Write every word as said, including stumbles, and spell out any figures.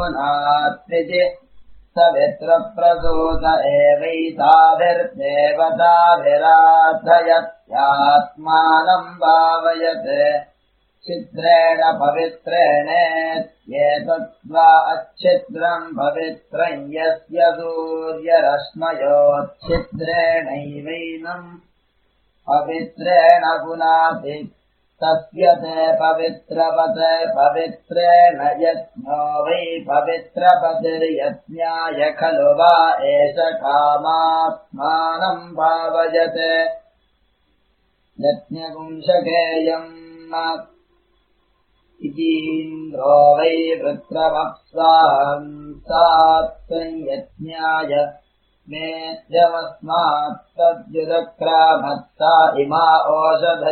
पुनात्रिति सवित्रप्रसूत एवैताभिर्देवताभिराधयत्यात्मानम् भावयत् छिद्रेण पवित्रेणेत्येतद्वा अच्छिद्रम् पवित्रम् यस्य सूर्यरश्मयोच्छिद्रेणैवैनम् पवित्रेण पुनाति तस्य ते पवित्रपत् पवित्रेण यज्ञो वै पवित्रपतिर्यज्ञाय खलु वा एष कामात्मानम् भावयत् यज्ञपुंसकेयम् इतीन्द्रो वै वृत्रवप्सांसात्संयज्ञाय मेध्यमस्मात्तद्युदक्रामत्ता इमा ओषध